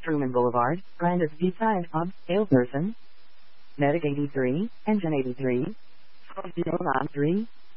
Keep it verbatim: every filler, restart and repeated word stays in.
Truman Boulevard, Grandis Pizza and Pub, salesperson. Medic eighty-three, engine eighty-three. Scorpio Ron three.